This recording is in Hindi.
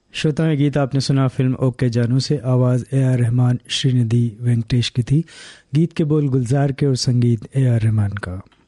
श्रोताओं, गीत आपने सुना फिल्म ओके जानू से। आवाज़ ए आर रहमान, श्रीनिधि वेंकटेश की थी। गीत के बोल गुलजार के और संगीत ए आर रहमान का।